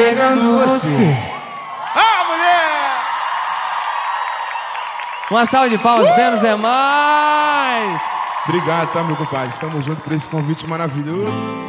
pegando você. Ah, mulher! Uma salva de palmas, menos é mais. Obrigado, tá, meu compadre? Estamos juntos por esse convite maravilhoso.